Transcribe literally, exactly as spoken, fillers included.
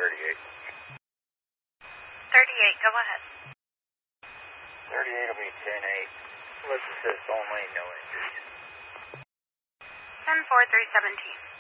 thirty-eight. thirty-eight, go ahead. thirty-eight will be ten eight. Let's assist only, no injuries. ten four, three seventeen.